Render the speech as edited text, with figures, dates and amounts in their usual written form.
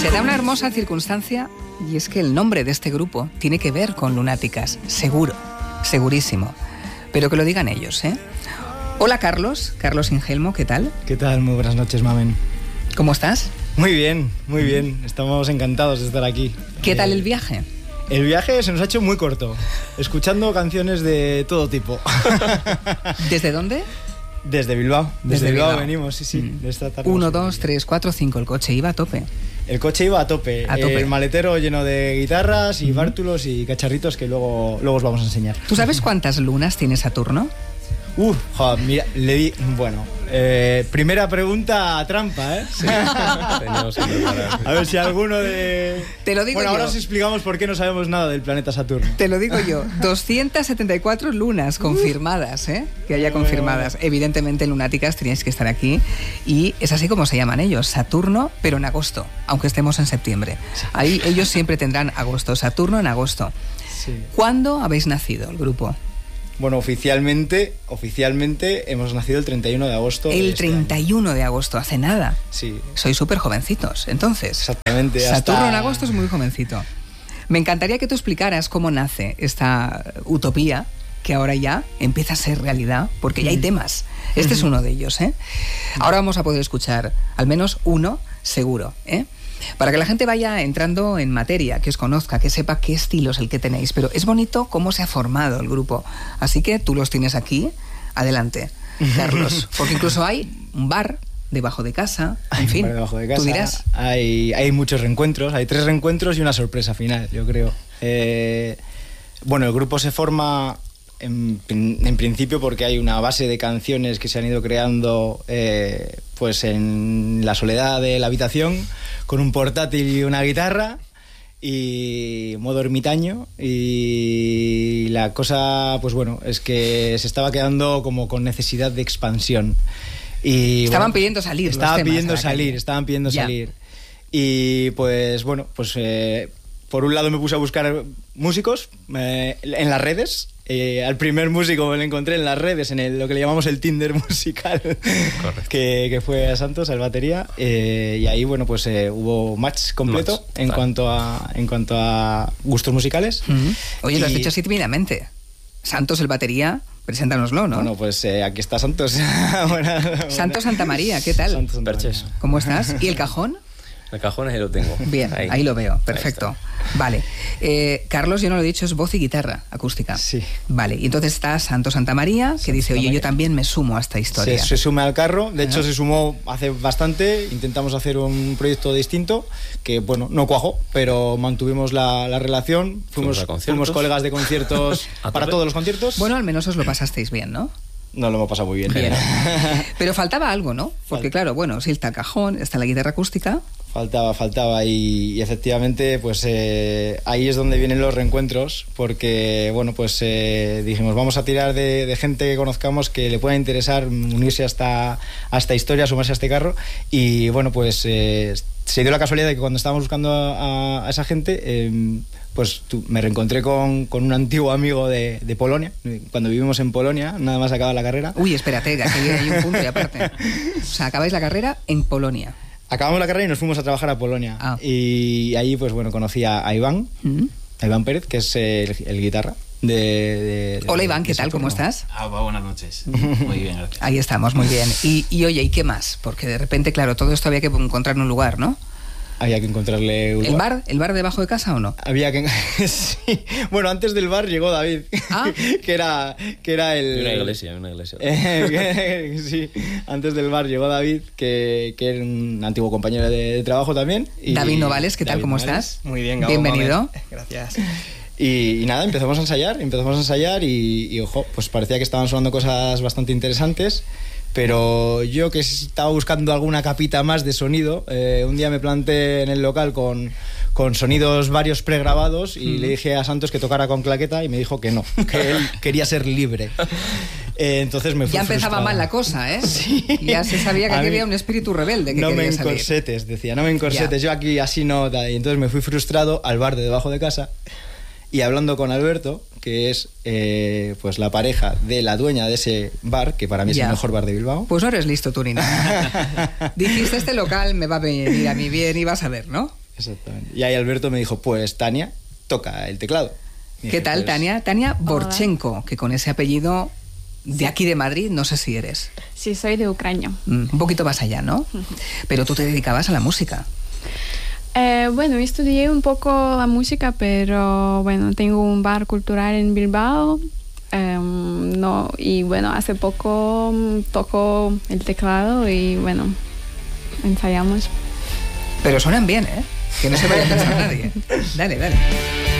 Se da una hermosa circunstancia y es que el nombre de este grupo tiene que ver con lunáticas, seguro, segurísimo. Pero que lo digan ellos, ¿eh? Hola Carlos Ingelmo, ¿qué tal? ¿Qué tal? Muy buenas noches, Mamen. ¿Cómo estás? Muy bien, muy bien. Estamos encantados de estar aquí. ¿Qué tal el viaje? El viaje se nos ha hecho muy corto, escuchando canciones de todo tipo. ¿Desde dónde? Desde Bilbao. Desde Bilbao venimos, sí. De esta tarde. 1, 2, 3, 4, 5. El coche iba a tope. El coche iba a tope. El maletero lleno de guitarras y bártulos y cacharritos que luego os vamos a enseñar. ¿Tú sabes cuántas lunas tiene Saturno? Joder, mira, le di... Bueno, primera pregunta trampa, ¿eh? Sí, a ver si alguno de... Te lo digo bueno, yo. ahora os explicamos por qué no sabemos nada del planeta Saturno. Te lo digo yo. 274 lunas confirmadas, ¿eh? Que haya confirmadas. Evidentemente, lunáticas, teníais que estar aquí. Y es así como se llaman ellos. Saturno, pero en agosto, aunque estemos en septiembre. Ahí ellos siempre tendrán agosto. Saturno en agosto. Sí. ¿Cuándo habéis nacido, el grupo? Bueno, oficialmente hemos nacido el 31 de agosto. El 31 de agosto, hace nada. Sí. Sois súper jovencitos, entonces. Exactamente. Saturno en agosto es muy jovencito. Me encantaría que tú explicaras cómo nace esta utopía, que ahora ya empieza a ser realidad, porque ya hay temas. Este es uno de ellos, ¿eh? Ahora vamos a poder escuchar al menos uno seguro, ¿eh? Para que la gente vaya entrando en materia, que os conozca, que sepa qué estilo es el que tenéis. Pero es bonito cómo se ha formado el grupo. Así que tú los tienes aquí. Adelante, Carlos. Porque incluso hay un bar debajo de casa. En fin, debajo de casa, tú dirás. Hay muchos reencuentros. Hay 3 reencuentros y una sorpresa final, yo creo. Bueno, el grupo se forma... En principio porque hay una base de canciones que se han ido creando pues en la soledad de la habitación, con un portátil y una guitarra y modo ermitaño, y la cosa pues bueno es que se estaba quedando como con necesidad de expansión y estaban pidiendo salir. Estaban pidiendo salir y pues bueno, pues por un lado me puse a buscar músicos en las redes. Al primer músico me lo encontré en las redes, en lo que le llamamos el Tinder musical, que fue a Santos, al batería, y ahí bueno pues hubo match completo en cuanto a gustos musicales. Oye, lo has dicho así tímidamente. Santos, el batería, preséntanoslo, ¿no? Bueno, pues aquí está Santos. Santos Santa María, ¿qué tal? Santos Santa María. ¿Cómo estás? ¿Y el cajón? El cajón ahí lo tengo. Bien, ahí lo veo, perfecto. Vale. Carlos, yo no lo he dicho, es voz y guitarra acústica. Sí. Vale, y entonces está Santos Santa María, que dice, oye, yo también me sumo a esta historia. Se suma al carro, de hecho se sumó hace bastante, intentamos hacer un proyecto distinto, que bueno, no cuajó, pero mantuvimos la relación, fuimos colegas de conciertos para todos los conciertos. Bueno, al menos os lo pasasteis bien, ¿no? No lo hemos pasado muy bien. Pero faltaba algo, ¿no? Porque claro, bueno, sí está el cajón, está la guitarra acústica. Faltaba y efectivamente pues ahí es donde vienen los reencuentros, porque bueno pues dijimos vamos a tirar de gente que conozcamos que le pueda interesar unirse a esta historia, sumarse a este carro, y bueno pues se dio la casualidad de que cuando estábamos buscando a esa gente pues me reencontré con un antiguo amigo de Polonia, cuando vivimos en Polonia, nada más acaba la carrera. Uy, espérate, que aquí hay un punto y aparte. O sea, acabáis la carrera en Polonia. Acabamos la carrera y nos fuimos a trabajar a Polonia. Y ahí, pues bueno, conocí a Iván, a Iván Pérez, que es el guitarra Hola Iván, ¿qué tal? ¿Cómo estás? Buenas noches. Muy bien, gracias. Ahí estamos, muy bien. Y oye, ¿y qué más? Porque de repente, claro, todo esto había que encontrar un lugar, ¿no? Había que encontrarle un lugar. ¿El bar debajo de casa o no? Había que... Sí. Bueno, antes del bar llegó David, que era el... Una iglesia. Sí, antes del bar llegó David, que era un antiguo compañero de trabajo también. David Novales, ¿qué tal? ¿Cómo estás? Muy bien, Gabo. Bienvenido. Gracias. Y nada, empezamos a ensayar y ojo, pues parecía que estaban sonando cosas bastante interesantes. Pero yo, que estaba buscando alguna capita más de sonido, un día me planté en el local con sonidos varios pregrabados y le dije a Santos que tocara con claqueta y me dijo que no, que él quería ser libre. Entonces me fui Ya empezaba frustrado. Mal la cosa, ¿eh? Sí. Ya se sabía que aquí había un espíritu rebelde que no quería me salir. encorsetes, decía, no me encorsetes, yo aquí así no. Y entonces me fui frustrado al bar de debajo de casa y hablando con Alberto, que es pues la pareja de la dueña de ese bar, que para mí es el mejor bar de Bilbao. Pues no eres listo tú ni nada. Dijiste, este local me va a venir a mí bien y vas a ver, ¿no? Exactamente. Y ahí Alberto me dijo, pues Tania, toca el teclado. Y ¿Qué dije, tal, pues, Tania? Tania Borchenko, que con ese apellido de aquí de Madrid, no sé si eres. Sí, soy de Ucrania. Un poquito más allá, ¿no? Pero tú te dedicabas a la música. Bueno, estudié un poco la música, pero bueno, tengo un bar cultural en Bilbao. No, y bueno, hace poco toco el teclado y bueno, ensayamos. Pero suenan bien, ¿eh? Que no se vaya a pensar nadie. Dale, dale.